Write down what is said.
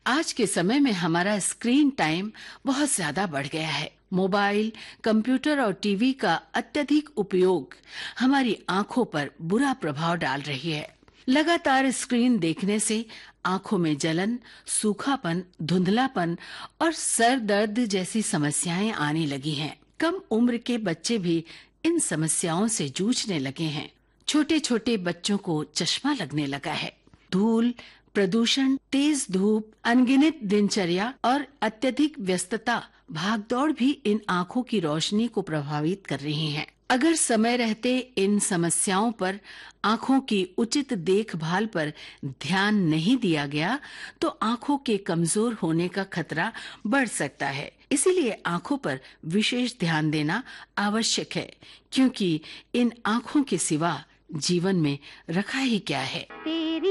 आज के समय में हमारा स्क्रीन टाइम बहुत ज्यादा बढ़ गया है। मोबाइल, कंप्यूटर और टीवी का अत्यधिक उपयोग हमारी आंखों पर बुरा प्रभाव डाल रही है। लगातार स्क्रीन देखने से आंखों में जलन, सूखापन, धुंधलापन और सर दर्द जैसी समस्याएं आने लगी हैं। कम उम्र के बच्चे भी इन समस्याओं से जूझने लगे हैं। छोटे छोटे बच्चों को चश्मा लगने लगा है। धूल, प्रदूषण, तेज धूप, अनगिनत दिनचर्या और अत्यधिक व्यस्तता, भागदौड़ भी इन आंखों की रोशनी को प्रभावित कर रही हैं। अगर समय रहते इन समस्याओं पर, आंखों की उचित देखभाल पर ध्यान नहीं दिया गया तो आंखों के कमजोर होने का खतरा बढ़ सकता है। इसीलिए आंखों पर विशेष ध्यान देना आवश्यक है, क्योंकि इन आंखों के सिवा जीवन में रखा ही क्या है।